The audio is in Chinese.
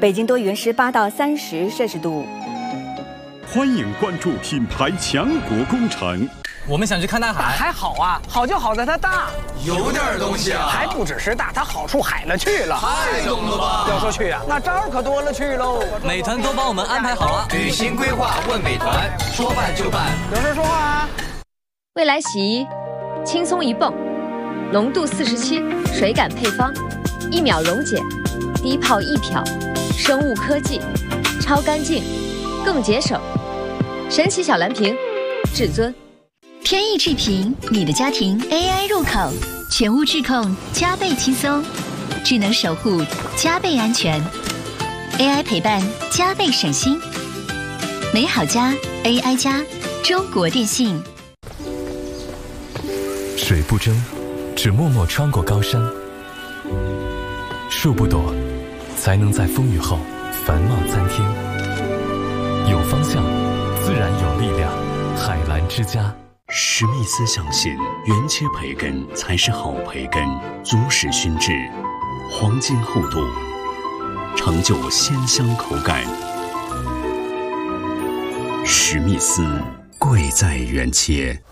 北京多云18到30摄氏度。 欢迎关注品牌强国工程。 我们想去看大海， 还好啊，好就好在它大， 有点东西啊， 还不只是大，它好处海了去了。 太懂了吧？ 要说去啊，那招可多了去喽。 美团都帮我们安排好了， 旅行规划问美团，说办就办。 有事说话啊。 未来洗衣，轻松一泵，浓度47，水感配方，1秒溶解，低泡易漂，生物科技，超干净，更节省。神奇小蓝瓶，至尊。 天翼智屏，你的家庭 AI 入口，全屋智控加倍轻松，智能守护加倍安全 ，AI 陪伴加倍省心。美好家 AI 家，中国电信。 水不争，只默默穿过高山；树不躲，才能在风雨后繁茂参天。有方向，自然有力量。海蓝之家。 史密斯相信，原切培根才是好培根，足实熏制，黄金厚度，成就鲜香口感。史密斯，贵在原切。